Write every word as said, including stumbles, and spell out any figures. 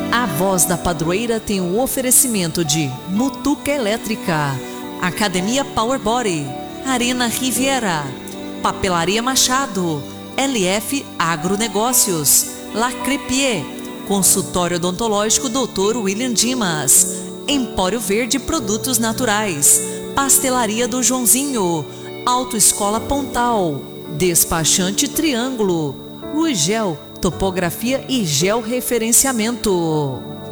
A Voz da Padroeira tem o oferecimento de Mutuca Elétrica, Academia Power Body, Arena Riviera, Papelaria Machado, L F Agronegócios, La Crepier, Consultório Odontológico doutor William Dimas, Empório Verde Produtos Naturais, Pastelaria do Joãozinho, Autoescola Pontal, Despachante Triângulo, Ruigel, Topografia e Georreferenciamento.